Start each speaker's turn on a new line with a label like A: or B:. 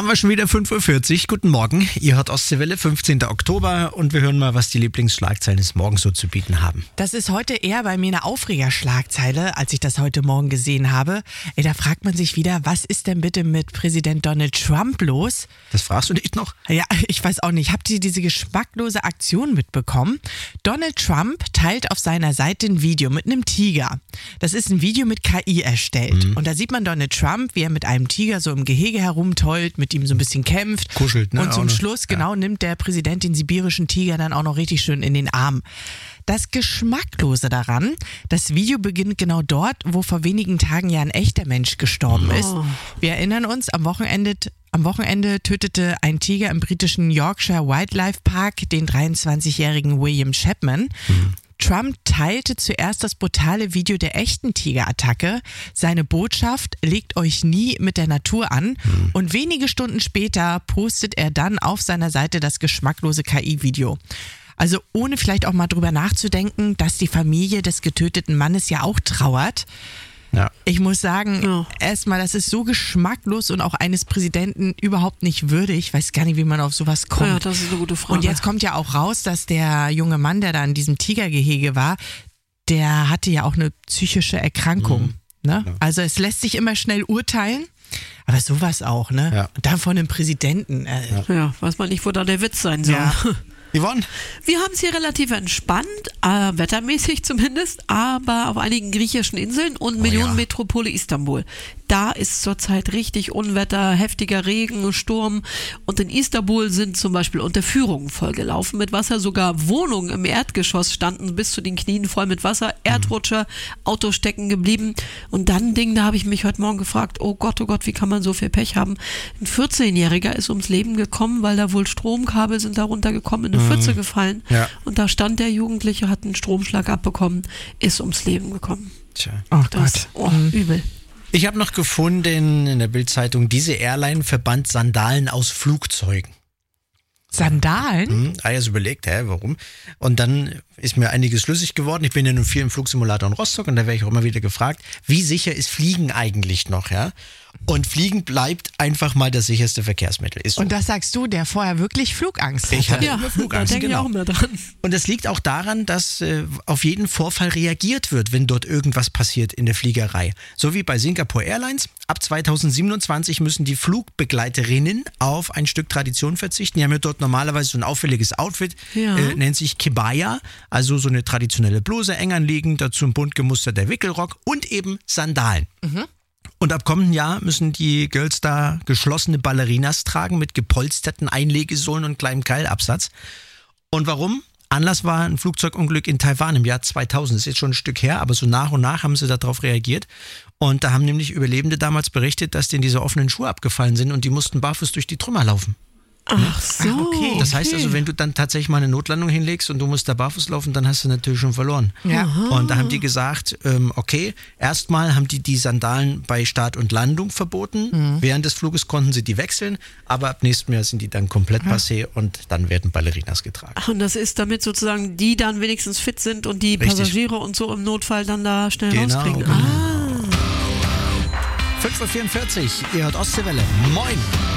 A: Haben wir schon wieder 5.40 Uhr. Guten Morgen. Ihr hört Ostseewelle, 15. Oktober und wir hören mal, was die Lieblingsschlagzeilen des Morgens so zu bieten haben.
B: Das ist heute eher bei mir eine Aufregerschlagzeile, als ich das heute Morgen gesehen habe. Da fragt man sich wieder, was ist denn bitte mit Präsident Donald Trump los?
A: Das fragst du dich noch?
B: Ja, ich weiß auch nicht. Habt ihr diese geschmacklose Aktion mitbekommen? Donald Trump teilt auf seiner Seite ein Video mit einem Tiger. Das ist ein Video mit KI erstellt. Und da sieht man Donald Trump, wie er mit einem Tiger so im Gehege herumtollt, mit ihm so ein bisschen kämpft.
A: Kuschelt, ne?
B: Und zum Schluss, nimmt der Präsident den sibirischen Tiger dann auch noch richtig schön in den Arm. Das Geschmacklose daran, das Video beginnt genau dort, wo vor wenigen Tagen ja ein echter Mensch gestorben ist. Wir erinnern uns, am Wochenende tötete ein Tiger im britischen Yorkshire Wildlife Park den 23-jährigen William Chapman. Trump teilte zuerst das brutale Video der echten Tigerattacke. Seine Botschaft: legt euch nie mit der Natur an. Und wenige Stunden später postet er dann auf seiner Seite das geschmacklose KI-Video. Also ohne vielleicht auch mal drüber nachzudenken, dass die Familie des getöteten Mannes ja auch trauert.
A: Ja.
B: Ich muss sagen, erstmal, das ist so geschmacklos und auch eines Präsidenten überhaupt nicht würdig. Ich weiß gar nicht, wie man auf sowas kommt.
C: Ja, das ist eine gute Frage.
B: Und jetzt kommt ja auch raus, dass der junge Mann, der da in diesem Tigergehege war, der hatte ja auch eine psychische Erkrankung. Ne?
A: Ja.
B: Also es lässt sich immer schnell urteilen, aber sowas auch, ne?
A: Ja.
B: Und dann von einem Präsidenten.
C: Ja, weiß man nicht, wo da der Witz sein soll.
B: Ja.
A: Yvonne?
C: Wir haben es hier relativ entspannt, wettermäßig zumindest, aber auf einigen griechischen Inseln und Millionenmetropole Istanbul. Da ist zurzeit richtig Unwetter, heftiger Regen, Sturm, und in Istanbul sind zum Beispiel Unterführungen vollgelaufen mit Wasser, sogar Wohnungen im Erdgeschoss standen bis zu den Knien voll mit Wasser, Erdrutscher, Autos stecken geblieben. Und dann ein Ding, da habe ich mich heute Morgen gefragt, oh Gott, wie kann man so viel Pech haben? Ein 14-Jähriger ist ums Leben gekommen, weil da wohl Stromkabel sind da runtergekommen, in eine Pfütze gefallen.
A: Ja.
C: Und da stand der Jugendliche, hat einen Stromschlag abbekommen, ist ums Leben gekommen.
A: Tja.
B: Oh
C: Das, übel.
A: Ich habe noch gefunden in der Bild-Zeitung, diese Airline verbannt Sandalen aus Flugzeugen.
B: Sandalen?
A: Erst überlegt, warum? Und dann ist mir einiges schlüssig geworden. Ich bin ja nun viel im Flugsimulator in Rostock und da werde ich auch immer wieder gefragt, wie sicher ist Fliegen eigentlich noch, ja? Und Fliegen bleibt einfach mal das sicherste Verkehrsmittel. Ist so.
B: Und das sagst du, der vorher wirklich Flugangst hatte.
A: Ich hatte
C: Ja,
A: immer
C: da
A: Flugangst,
C: denke ich auch immer dran.
A: Und das liegt auch daran, dass auf jeden Vorfall reagiert wird, wenn dort irgendwas passiert in der Fliegerei. So wie bei Singapore Airlines. Ab 2027 müssen die Flugbegleiterinnen auf ein Stück Tradition verzichten. Die haben ja dort normalerweise so ein auffälliges Outfit, nennt sich Kebaya, also so eine traditionelle Bluse, eng anliegend, dazu ein bunt gemusterter Wickelrock und eben Sandalen. Und ab kommenden Jahr müssen die Girls da geschlossene Ballerinas tragen mit gepolsterten Einlegesohlen und kleinem Keilabsatz. Und warum? Anlass war ein Flugzeugunglück in Taiwan im Jahr 2000. Das ist jetzt schon ein Stück her, aber so nach und nach haben sie darauf reagiert. Und da haben nämlich Überlebende damals berichtet, dass denen diese offenen Schuhe abgefallen sind und die mussten barfuß durch die Trümmer laufen.
C: Ach so.
B: okay.
A: Das heißt also, wenn du dann tatsächlich mal eine Notlandung hinlegst und du musst da barfuß laufen, dann hast du natürlich schon verloren.
B: Ja.
A: Und da haben die gesagt, okay, erstmal haben die Sandalen bei Start und Landung verboten. Während des Fluges konnten sie die wechseln, aber ab nächstem Jahr sind die dann komplett passé und dann werden Ballerinas getragen.
C: Ach, und das ist damit sozusagen die dann wenigstens fit sind und die
A: Richtig.
C: Passagiere und so im Notfall dann da schnell rauskriegen.
A: Genau. 5.44 Uhr, ihr hört Ostseewelle. Moin!